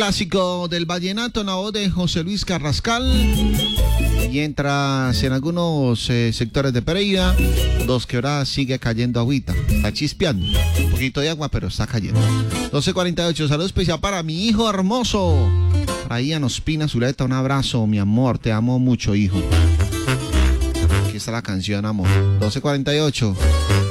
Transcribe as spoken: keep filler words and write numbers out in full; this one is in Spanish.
Clásico del vallenato en la voz de José Luis Carrascal. Mientras en algunos eh, sectores de Pereira, Dos Quebradas sigue cayendo agüita. Está chispeando. Un poquito de agua, pero está cayendo. doce cuarenta y ocho. Saludo especial para mi hijo hermoso. Para Ian Ospina Zuleta, un abrazo, mi amor. Te amo mucho, hijo. Aquí está la canción, amor. doce cuarenta y ocho.